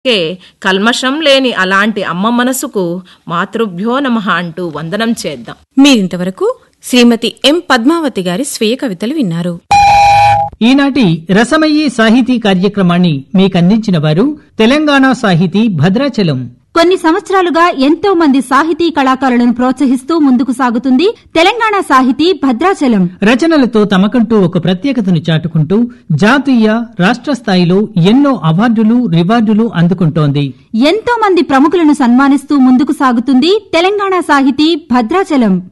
కల్మషం లేని అలాంటి అమ్మ మనసుకు మాతృభ్యో నమః అంటూ వందనం చేద్దాం. మీరింతవరకు శ్రీమతి ఎం పద్మావతి గారి స్వీయ కవితలు విన్నారు. ఈనాటి రసమయీ సాహితీ కార్యక్రమాన్ని మీకందించిన వారు తెలంగాణ సాహితీ భద్రాచలం. కొన్ని సంవత్సరాలుగా ఎంతో మంది సాహితీ కళాకారులను ప్రోత్సహిస్తూ ముందుకు సాగుతుంది తెలంగాణ సాహితీ భద్రాచలం. రచనలతో తమకంటూ ఒక ప్రత్యేకతను చాటుకుంటూ జాతీయ, రాష్ట్ర స్థాయిలో ఎన్నో అవార్డులు, రివార్డులు అందుకుంటోంది. ఎంతో మంది ప్రముఖులను సన్మానిస్తూ ముందుకు సాగుతుంది తెలంగాణ సాహితీ భద్రాచలం.